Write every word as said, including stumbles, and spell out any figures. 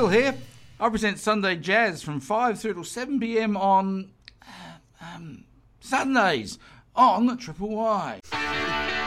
Phil here. I present Sunday Jazz from five through till seven p m on uh, um, Sundays on Triple Y.